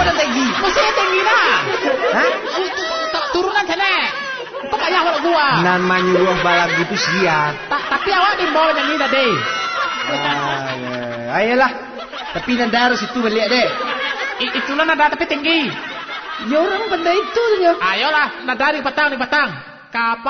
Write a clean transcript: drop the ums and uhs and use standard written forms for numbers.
dan tinggi. Mesti tinggi dah. Hah? Turunan sana. Apa kayak awak gua? Nan menyuruh balap gitu siap. Tapi awak di bawah yang ini tadi. Ayolah. Tapi nanda harus itu balik deh. Itulah nada tapi tinggi. Ya orang pandai itu saja. Ayolah, nada di petang. Kapan